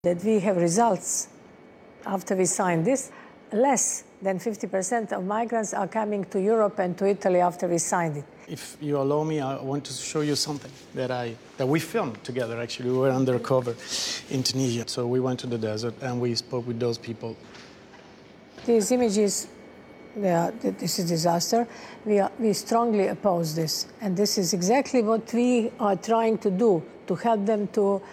that we have results after we sign this. Less than 50% of migrants are coming to Europe and to Italy after we signed it. If you allow me, I want to show you something that we filmed together, actually. We were undercover in Tunisia. So we went to the desert and we spoke with those people. These images, this is disaster. We strongly oppose this. And this is exactly what we are trying to do, to help them to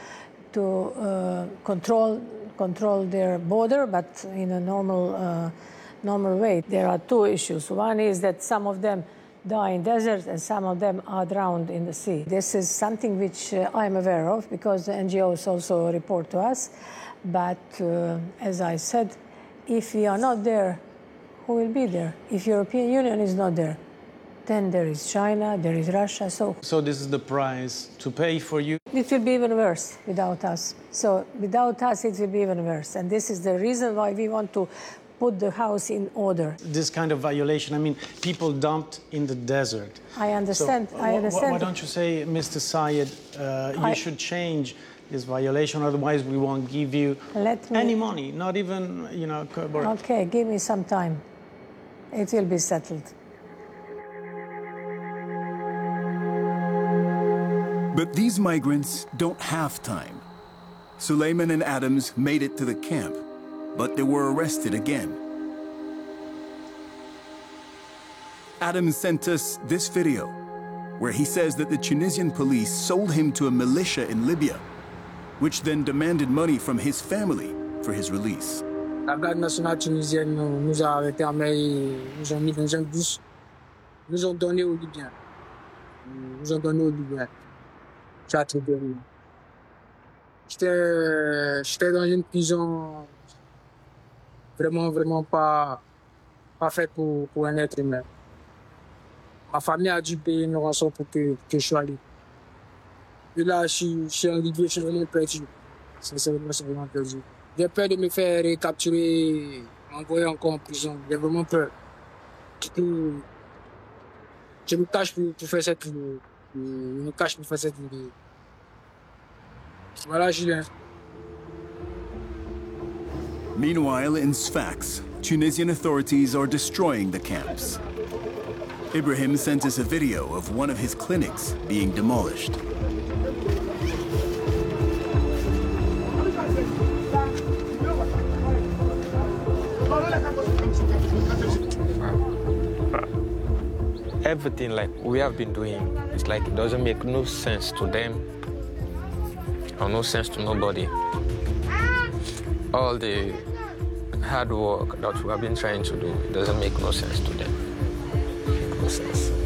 control their border, but in a normal way. There are two issues. One is that some of them die in deserts and some of them are drowned in the sea. This is something which I'm aware of because the NGOs also report to us. But as I said, if we are not there, who will be there? If European Union is not there, then there is China, there is Russia. So this is the price to pay for you? It will be even worse without us. So without us, it will be even worse. And this is the reason why we want to put the house in order. This kind of violation, I mean, people dumped in the desert. I understand. So, I understand. Why don't you say, Mr. Sayed, you should change this violation, otherwise we won't give you any money, not even, Okay, give me some time. It will be settled. But these migrants don't have time. Suleiman and Adams made it to the camp, but they were arrested again. Adams sent us this video, where he says that the Tunisian police sold him to a militia in Libya, which then demanded money from his family for his release. La garde nationale tunisienne nous a arrêtés en mer et nous ont mis dans un bus. Nous ont donné aux Libyens. J'étais dans une prison vraiment pas faite pour un être humain. Ma famille a dû payer une rançon pour que je sois libre. Et là, je suis arrivé, je suis vraiment perdu. C'est vraiment perdu. J'ai peur de me faire recapturer, m'envoyer encore en prison. J'ai vraiment peur. Je me cache pour faire cette vidéo. Voilà, Julien. Meanwhile, in Sfax, Tunisian authorities are destroying the camps. Ibrahim sent us a video of one of his clinics being demolished. Everything like we have been doing, it's like it doesn't make no sense to them or no sense to nobody. All the hard work that we have been trying to do, it doesn't make no sense to them. No sense.